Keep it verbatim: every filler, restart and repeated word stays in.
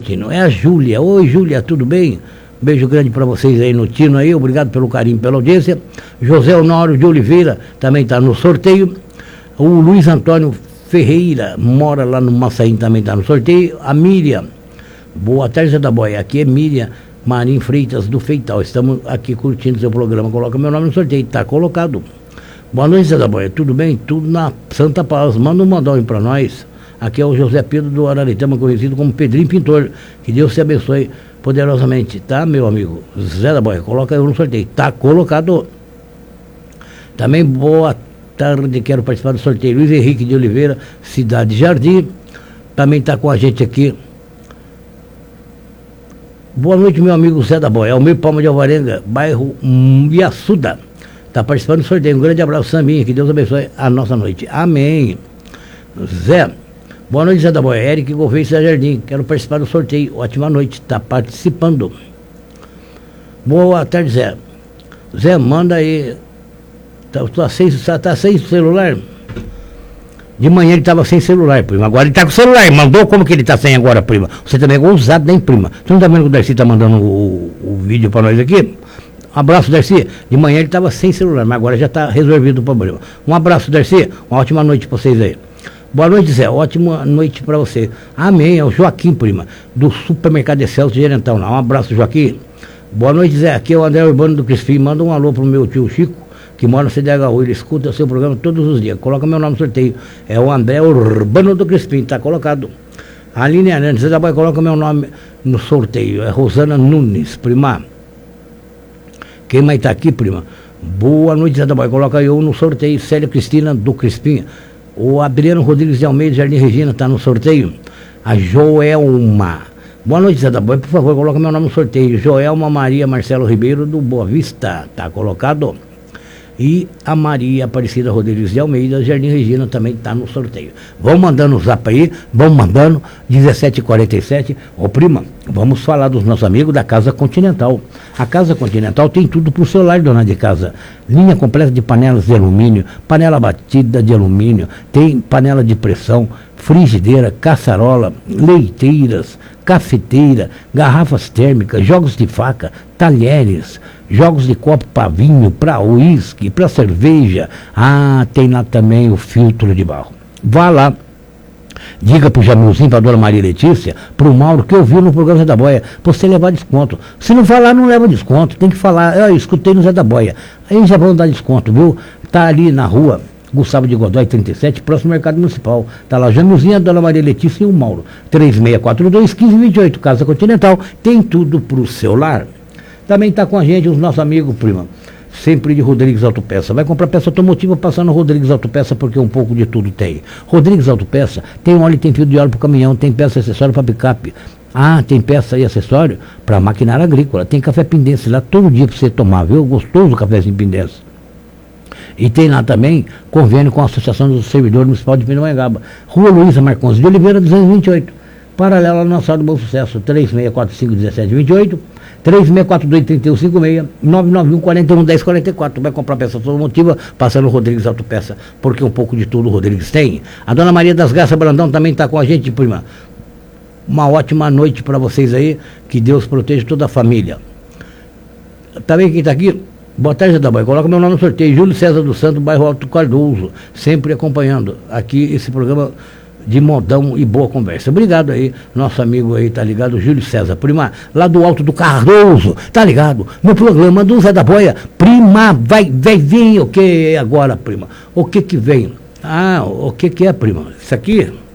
Tino. É a Júlia. Oi, Júlia, tudo bem? Um beijo grande para vocês aí no Tino aí, obrigado pelo carinho, pela audiência. José Honório de Oliveira também está no sorteio. O Luiz Antônio Ferreira mora lá no Massaim, também está no sorteio. A Miriam, boa tarde, Zé da Boia, aqui é Miriam Marim Freitas do Feital, estamos aqui curtindo seu programa, coloca meu nome no sorteio, está colocado. Boa noite, Zé da Boia, tudo bem? Tudo na Santa Paz, manda um mandão para nós. Aqui é o José Pedro do Araritama, conhecido como Pedrinho Pintor, que Deus te abençoe poderosamente, tá, meu amigo? Zé da Boia, coloca eu no sorteio, tá colocado. Também boa tarde, quero participar do sorteio. Luiz Henrique de Oliveira, Cidade Jardim, também tá com a gente aqui. Boa noite, meu amigo Zé da Boia, Almir Palma de Alvarenga, bairro Iassuda, tá participando do sorteio. Um grande abraço, Saminha, que Deus abençoe a nossa noite. Amém. Zé, boa noite, Zé da Boia, Eric Gouveia, Cidade Jardim, quero participar do sorteio. Ótima noite, tá participando. Boa tarde, Zé. Zé, manda aí. Tá, tá, sem, tá sem celular? De manhã ele estava sem celular, prima. Agora ele está com celular. Mandou como que ele está sem agora, prima? Você também é ousado, nem, prima? Você não está vendo que o Darcy está mandando o, o vídeo para nós aqui? Um abraço, Darcy. De manhã ele estava sem celular, mas agora já está resolvido o problema. Um abraço, Darcy. Uma ótima noite para vocês aí. Boa noite, Zé. Ótima noite para você. Amém. É o Joaquim, prima, do Supermercado Excelso de Gerentão. Um abraço, Joaquim. Boa noite, Zé. Aqui é o André Urbano do Crispim. Manda um alô pro meu tio Chico, que mora no C D H U. Ele escuta o seu programa todos os dias. Coloca meu nome no sorteio. É o André Urbano do Crispim. Tá colocado. Aline Hernandes, Zé da Boia, coloca meu nome no sorteio. É Rosana Nunes, prima. Quem mais tá aqui, prima? Boa noite, Zé da Boia. Coloca eu no sorteio. Célia Cristina do Crispim. O Adriano Rodrigues de Almeida, Jardim Regina, está no sorteio. A Joelma. Boa noite, Zé da Boia. Por favor, coloca meu nome no sorteio. Joelma Maria Marcelo Ribeiro, do Boa Vista. Está colocado. E a Maria Aparecida Rodrigues de Almeida, Jardim Regina, também está no sorteio. Vão mandando o zap aí, vão mandando, dezessete e quarenta e sete. Ô, prima, vamos falar dos nossos amigos da Casa Continental. A Casa Continental tem tudo para o seu lar, dona de casa. Linha completa de panelas de alumínio, panela batida de alumínio, tem panela de pressão, frigideira, caçarola, leiteiras, cafeteira, garrafas térmicas, jogos de faca, talheres, jogos de copo para vinho, para uísque, para cerveja. Ah, tem lá também o filtro de barro. Vá lá, diga pro Jamilzinho, pra dona Maria Letícia, pro Mauro, que eu vi no programa Zé da Boia, pra você levar desconto. Se não falar, não leva desconto. Tem que falar, eu escutei no Zé da Boia. Aí já vão dar desconto, viu? Tá ali na rua Gustavo de Godói, trinta e sete, próximo ao Mercado Municipal. Tá lá Jamilzinho, a dona Maria Letícia e o Mauro. três seis quatro dois, um cinco dois oito, Casa Continental, tem tudo pro seu lar. Também está com a gente os nossos amigos, prima, sempre de Rodrigues Autopeça. Vai comprar peça automotiva, passar no Rodrigues Autopeça, porque um pouco de tudo tem. Rodrigues Autopeça tem óleo, tem fio de óleo para o caminhão, tem peça e acessório para picape. Ah, tem peça e acessório para maquinária agrícola. Tem café Pindense lá todo dia para você tomar, viu? Gostoso o cafézinho Pindense. E tem lá também convênio com a Associação dos Servidores Municipal de Pindamonhangaba. Rua Luísa Marcondes de Oliveira, duzentos e vinte e oito. Paralela ao nosso do Bom Sucesso, três seis quatro cinco, um sete dois oito. três seis quatro dois, três um cinco seis, nove nove um, quatro um, um zero quatro quatro. Vai comprar peça automotiva, passando o Rodrigues Autopeça, porque um pouco de tudo o Rodrigues tem. A dona Maria das Graças Brandão também está com a gente, prima. Uma ótima noite para vocês aí, que Deus proteja toda a família. Também quem está aqui, boa tarde, Zé da Boia, coloca meu nome no sorteio, Júlio César do Santo, bairro Alto Cardoso, sempre acompanhando aqui esse programa de modão e boa conversa. Obrigado aí, nosso amigo aí, tá ligado? Júlio César, prima, lá do Alto do Cardoso, tá ligado? No programa do Zé da Boia, prima, vai, vai vir o que agora, prima? O que que vem? Ah, o que que é, prima? Isso aqui?